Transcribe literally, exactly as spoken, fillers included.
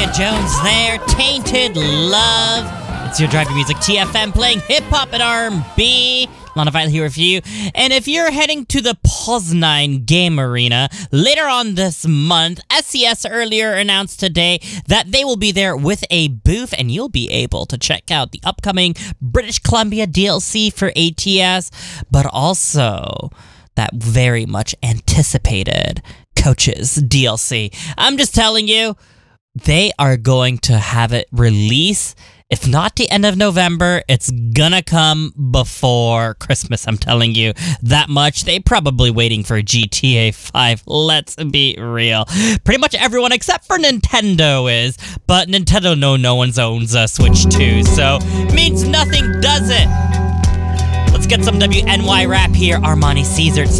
Olivia Jones there, Tainted Love. It's your Drive Your Music T F M playing hip-hop and R and B. Lana Violet here with you. And if you're heading to the Poznan Game Arena later on this month, S C S earlier announced today that they will be there with a booth, and you'll be able to check out the upcoming British Columbia D L C for A T S, but also that very much anticipated Coaches D L C. I'm just telling you, they are going to have it release. If not the end of November, it's gonna come before Christmas, I'm telling you that much. They probably waiting for G T A five, let's be real. Pretty much everyone except for Nintendo is, but Nintendo no no one owns a Switch two, so means nothing, does it? Let's get some W N Y rap here, Armani Caesar.